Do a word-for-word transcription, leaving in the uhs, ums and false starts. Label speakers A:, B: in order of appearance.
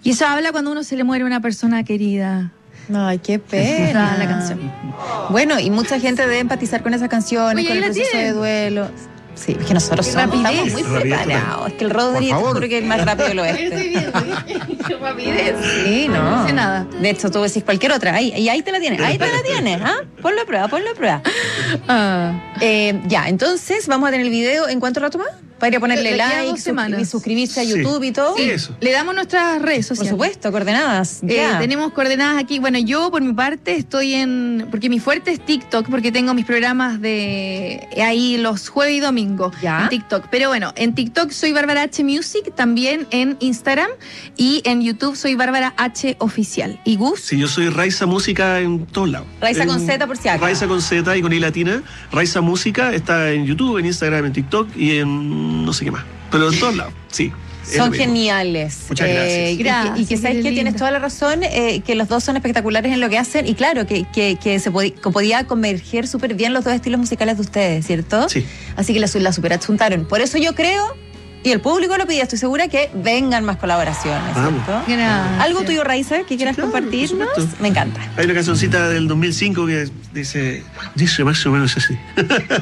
A: Y eso habla cuando uno se le muere una persona querida.
B: Ay, qué pena
A: la canción.
B: Bueno, y mucha gente debe empatizar con esas canciones,
A: Oye,
B: con el
A: ¿la
B: proceso
A: tienen?
B: de duelo. Sí, es que nosotros somos, estamos muy preparados. Es que el Rodri
C: Por favor.
B: creo que es más rápido lo
A: Estoy
B: este.
A: viendo. Qué rapidez.
B: Sí, no.
A: No dice nada.
B: De hecho, tú decís cualquier otra. Ahí, y ahí te la tienes, ahí te la tienes. ¿Ah? Ponlo a prueba, ponlo a prueba.
A: Ah.
B: Eh, ya, entonces vamos a tener el video. ¿En cuánto rato más? Para ir a ponerle
A: De aquí a
B: like,
A: dos semanas.
B: suscri- suscribirse a
C: Sí.
B: YouTube y todo.
C: Sí, eso.
A: Le damos nuestras redes
B: Por
A: sociales.
B: supuesto, coordenadas.
A: Eh,
B: Ya.
A: tenemos coordenadas aquí. Bueno, yo por mi parte estoy en... Porque mi fuerte es TikTok, porque tengo mis programas de ahí los jueves y domingo
B: Ya.
A: en TikTok. Pero bueno, en TikTok soy Bárbara H Music, también en Instagram, y en YouTube soy Bárbara H Oficial. ¿Y Gus?
C: Sí, yo soy Raiza Música en todos lados.
B: Raiza
C: En-
B: con Z por si acaso.
C: Raiza con Z y con I latina. Raiza Música está en YouTube, en Instagram, en TikTok y en no sé qué más. Pero en todos lados, sí. es lo
B: Son
C: mismo.
B: geniales.
C: Muchas gracias.
B: Eh, y que-
A: Gracias,
B: y que sabes
A: qué
B: que tienes
A: lindo.
B: toda la razón, eh, que los dos son espectaculares en lo que hacen. Y claro, que, que, que se podía, que podía converger súper bien los dos estilos musicales de ustedes, ¿cierto?
C: Sí.
B: Así que la, la super adjuntaron. Por eso yo creo, y el público lo pedía, estoy segura que vengan más colaboraciones,
C: Vamos.
B: ¿cierto?
A: Gracias.
B: ¿Algo tuyo, Raiza, que quieras
C: claro, por
B: compartirnos?
C: supuesto.
B: Me encanta.
C: Hay una cancioncita del dos mil cinco que dice, dice más o menos así.